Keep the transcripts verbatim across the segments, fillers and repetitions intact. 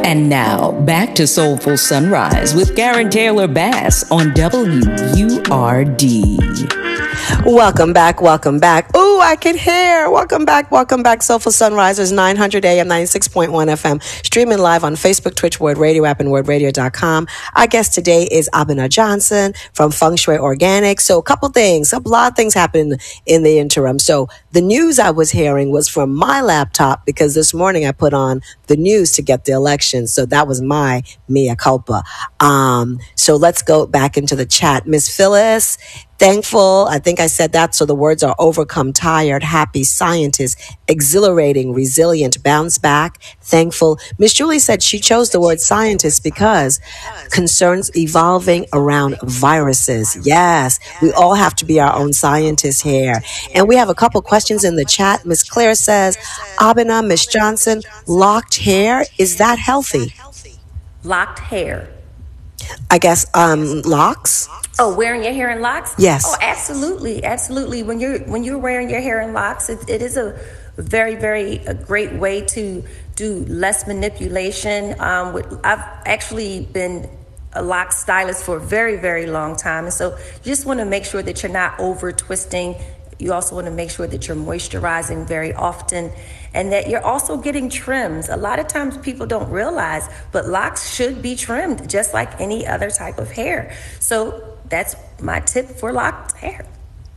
And now, back to Soulful Sunrise with Karen Taylor Bass on W U R D. Welcome back, welcome back. Ooh, I can hear. Welcome back, welcome back. Soulful Sunrisers, nine hundred A M, ninety-six point one F M. Streaming live on Facebook, Twitch, Word Radio app, and word radio dot com. Our guest today is Abena Johnson from Feng Shui Organics. So a couple things, a lot of things happened in the interim. So the news I was hearing was from my laptop because this morning I put on the news to get the election. So that was my mea culpa. Um, so let's go back into the chat. Miss Phyllis, thankful. I think I said that. So the words are overcome, tired, happy, scientist, exhilarating, resilient, bounce back, thankful. Miss Julie said she chose the word scientist because concerns evolving around viruses. Yes, we all have to be our own scientists here. And we have a couple questions in the chat. Miss Claire says, Abena, Miss Johnson, locked hair, is that healthy? Locked hair. I guess um, locks. Oh, wearing your hair in locks? Yes. Oh, absolutely, absolutely. When you're when you're wearing your hair in locks, it, it is a very, very a great way to do less manipulation. Um, with, I've actually been a lock stylist for a very, very long time, and so you just want to make sure that you're not over twisting. You also want to make sure that you're moisturizing very often and that you're also getting trims. A lot of times people don't realize, but locks should be trimmed just like any other type of hair. So that's my tip for locked hair.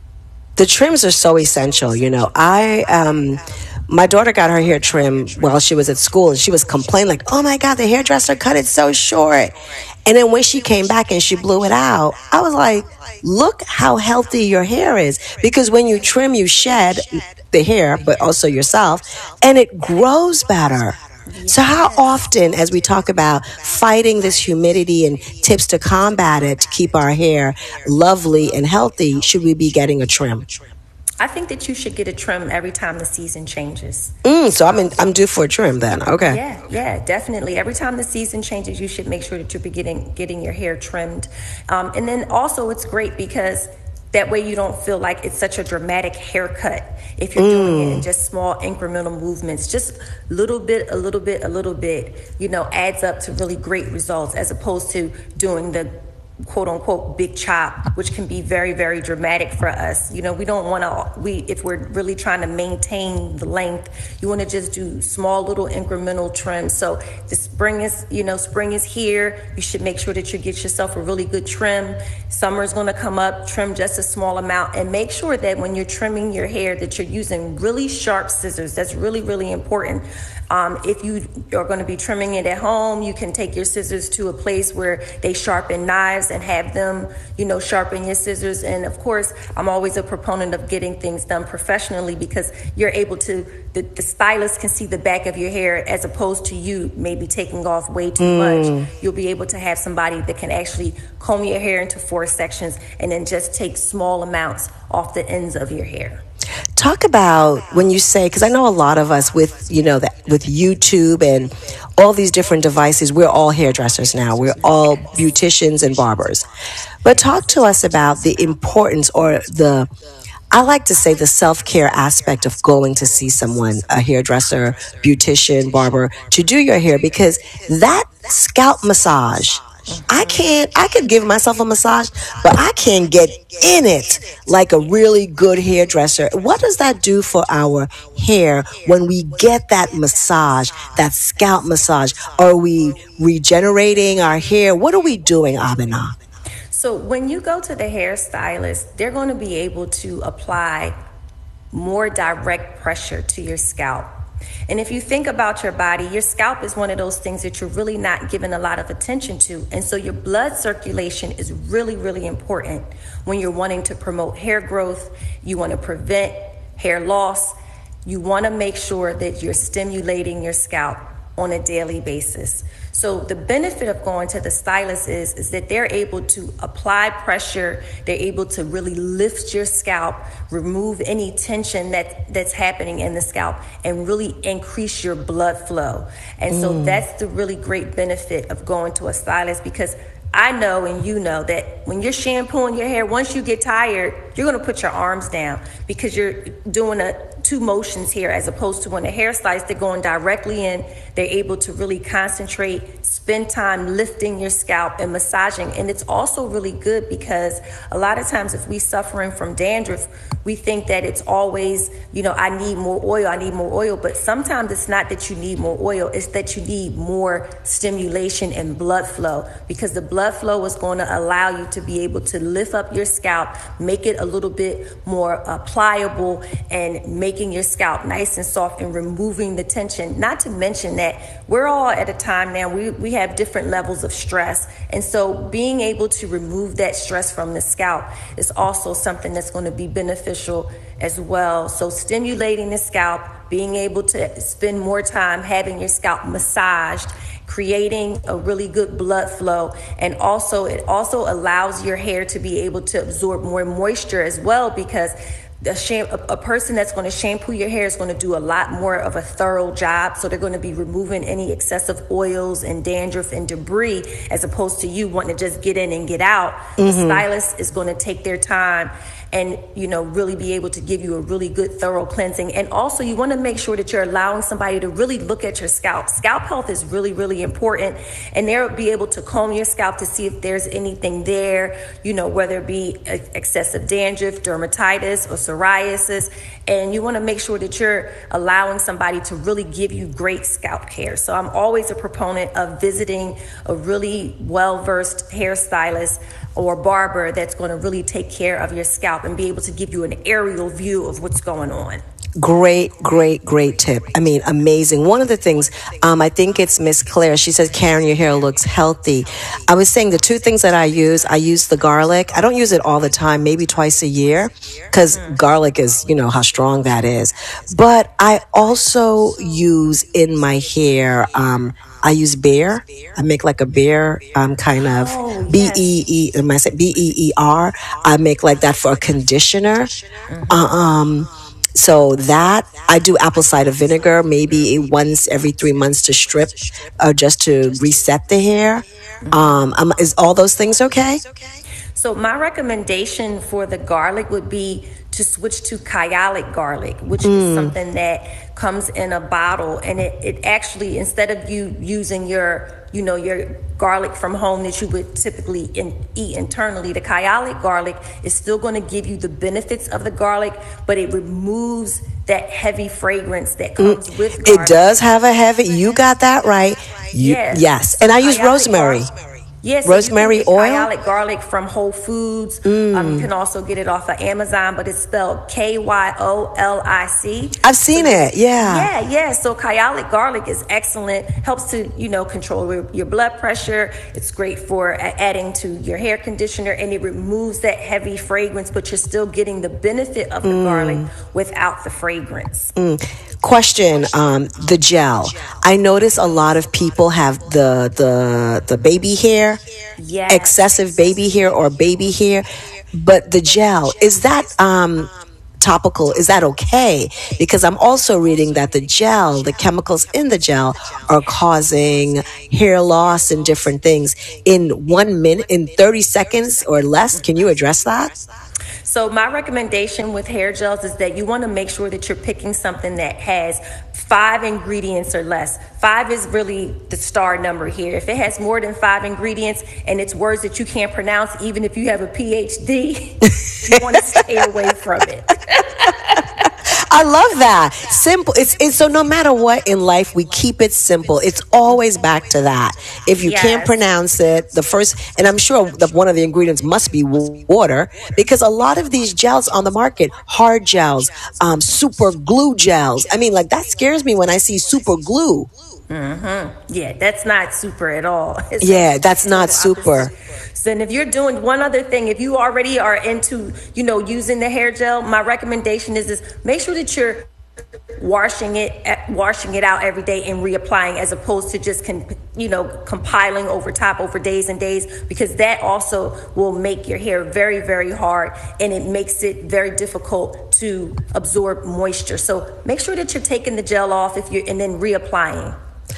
The trims are so essential. You know, I, um, my daughter got her hair trimmed while she was at school and she was complaining like, oh my God, the hairdresser cut it so short. And then when she came back and she blew it out, I was like, look how healthy your hair is. Because when you trim, you shed the hair, but also yourself, and it grows better. So how often, as we talk about fighting this humidity and tips to combat it, to keep our hair lovely and healthy, should we be getting a trim? I think that you should get a trim every time the season changes. Mm, so I'm in, I'm due for a trim then. Okay. Yeah, yeah, definitely. Every time the season changes, you should make sure that you're getting getting your hair trimmed. Um, and then also, it's great because that way you don't feel like it's such a dramatic haircut. If you're mm. doing it in just small incremental movements, just a little bit, a little bit, a little bit, you know, adds up to really great results as opposed to doing the quote unquote big chop, which can be very, very dramatic for us. You know, we don't want to, we, if we're really trying to maintain the length, you want to just do small little incremental trims. So the spring is, you know, spring is here. You should make sure that you get yourself a really good trim. Summer is going to come up, trim just a small amount, and make sure that when you're trimming your hair that you're using really sharp scissors. That's really, really important. Um, if you are going to be trimming it at home, you can take your scissors to a place where they sharpen knives and have them, you know, sharpen your scissors. And of course, I'm always a proponent of getting things done professionally because you're able to, the, the stylist can see the back of your hair as opposed to you maybe taking off way too mm. much. You'll be able to have somebody that can actually comb your hair into four sections and then just take small amounts off the ends of your hair. Talk about when you say, because I know a lot of us with, you know, that with YouTube and all these different devices, we're all hairdressers now. We're all beauticians and barbers. But talk to us about the importance or the, I like to say the self-care aspect of going to see someone, a hairdresser, beautician, barber, to do your hair, because that scalp massage, I can't, I could give myself a massage, but I can't get in it like a really good hairdresser. What does that do for our hair when we get that massage, that scalp massage? Are we regenerating our hair? What are we doing, Abena? So when you go to the hairstylist, they're going to be able to apply more direct pressure to your scalp. And if you think about your body, your scalp is one of those things that you're really not giving a lot of attention to. And so your blood circulation is really, really important when you're wanting to promote hair growth. You want to prevent hair loss. You want to make sure that you're stimulating your scalp on a daily basis. So the benefit of going to the stylist is, is that they're able to apply pressure. They're able to really lift your scalp, remove any tension that, that's happening in the scalp, and really increase your blood flow. And mm. so that's the really great benefit of going to a stylist, because I know and you know that when you're shampooing your hair, once you get tired, you're going to put your arms down because you're doing a two motions here, as opposed to when a hairstylist, they're going directly in, they're able to really concentrate, spend time lifting your scalp and massaging. And it's also really good because a lot of times if we suffering from dandruff, we think that it's always, you know, I need more oil, I need more oil. But sometimes it's not that you need more oil, it's that you need more stimulation and blood flow, because the blood flow is going to allow you to be able to lift up your scalp, make it a little bit more uh, pliable, and making your scalp nice and soft and removing the tension. Not to mention that we're all at a time now, we, we have different levels of stress. And so being able to remove that stress from the scalp is also something that's going to be beneficial as well. So stimulating the scalp, being able to spend more time having your scalp massaged, creating a really good blood flow, and also it also allows your hair to be able to absorb more moisture as well, because the sham- a, a person that's going to shampoo your hair is going to do a lot more of a thorough job. So they're going to be removing any excessive oils and dandruff and debris, as opposed to you wanting to just get in and get out. Mm-hmm. The stylist is going to take their time and, you know, really be able to give you a really good thorough cleansing. And also you want to make sure that you're allowing somebody to really look at your scalp. Scalp health is really, really important. And they'll be able to comb your scalp to see if there's anything there, you know, whether it be excessive dandruff, dermatitis, or psoriasis. And you want to make sure that you're allowing somebody to really give you great scalp care. So I'm always a proponent of visiting a really well-versed hairstylist or barber that's going to really take care of your scalp and be able to give you an aerial view of what's going on. Great, great, great tip. I mean, amazing. One of the things, um, I think it's Miss Claire. She says, Karen, your hair looks healthy. I was saying the two things that I use, I use the garlic. I don't use it all the time, maybe twice a year, because garlic is, you know, how strong that is. But I also use in my hair, um, I use beer. I make like a beer um, kind of oh, B E E, am I say B E E R? I make like that for a conditioner. Mm-hmm. Uh, um, So that, I do apple cider vinegar maybe once every three months to strip or just to reset the hair. Um, um, is all those things okay? So my recommendation for the garlic would be to switch to kyolic garlic, which mm. is something that comes in a bottle. And it, it actually, instead of you using your, you know, your garlic from home that you would typically in, eat internally, the kyolic garlic is still going to give you the benefits of the garlic, but it removes that heavy fragrance that comes mm. with garlic. It does have a heavy, you got that right. You, yes. yes. And I use rosemary. Garlic. Yes, rosemary so oil. Kyolic garlic from Whole Foods. Mm. Um, you can also get it off of Amazon, but it's spelled K Y O L I C. I've seen so, it. Yeah. Yeah, yeah. So kyolic garlic is excellent. Helps to, you know, control your, your blood pressure. It's great for adding to your hair conditioner, and it removes that heavy fragrance, but you're still getting the benefit of the mm. garlic without the fragrance. Mm. Question, um, the gel. I notice a lot of people have the the the baby hair, yes. excessive baby hair or baby hair, but the gel, is that um, topical? Is that okay? Because I'm also reading that the gel, the chemicals in the gel are causing hair loss and different things in one minute, in thirty seconds or less. Can you address that? So my recommendation with hair gels is that you want to make sure that you're picking something that has five ingredients or less. Five is really the star number here. If it has more than five ingredients and it's words that you can't pronounce, even if you have a P H D, you want to stay away from it. I love that. Simple. It's, it's so no matter what in life, we keep it simple. It's always back to that. If you yes. can't pronounce it, the first, and I'm sure that one of the ingredients must be water, because a lot of these gels on the market, hard gels, um, super glue gels. I mean, like that scares me when I see super glue. Mm-hmm. Yeah, that's not super at all. It's yeah, that's not super. So, and if you're doing one other thing, if you already are into, you know, using the hair gel, my recommendation is is make sure that you're washing it, washing it out every day and reapplying, as opposed to just, con, you know, compiling over top over days and days, because that also will make your hair very, very hard, and it makes it very difficult to absorb moisture. So make sure that you're taking the gel off if you're, and then reapplying.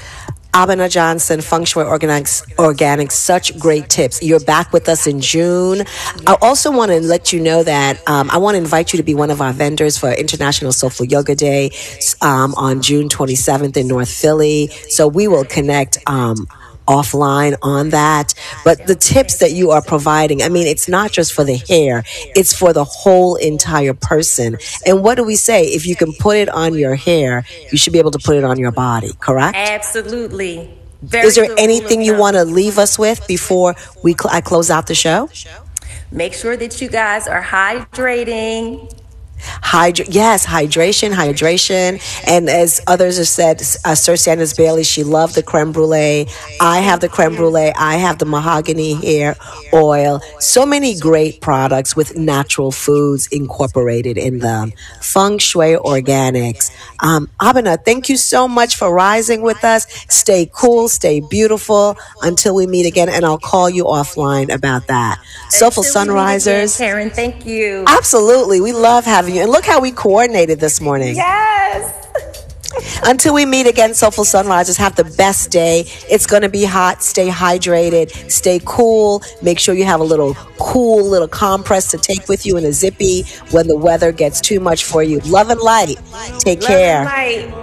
Abena Johnson, Feng Shui Organics, Organics, such great tips. You're back with us in June. I also want to let you know that um, I want to invite you to be one of our vendors for International Soulful Yoga Day um, on June twenty-seventh in North Philly. So we will connect um, offline on that. But the tips that you are providing, I mean, it's not just for the hair, it's for the whole entire person. And what do we say? If you can put it on your hair, you should be able to put it on your body, correct? Absolutely. Very Is there anything you want to leave us with before we cl- I close out the show? Make sure that you guys are hydrating. Hydra- yes, hydration, hydration. And as others have said, uh, Sir Sanders Bailey, she loved the creme brulee. I have the creme brulee. I have the mahogany hair oil. So many great products with natural foods incorporated in them. Feng Shui Organics. Um, Abena, thank you so much for rising with us. Stay cool, stay beautiful until we meet again. And I'll call you offline about that. Soulful Sunrisers. Karen, thank you. Absolutely. We love having you. And look how we coordinated this morning. Yes. Until we meet again, Soulful Sunrisers, have the best day. It's going to be hot. Stay hydrated. Stay cool. Make sure you have a little cool little compress to take with you in a zippy when the weather gets too much for you. Love and light. Take Love care. and light.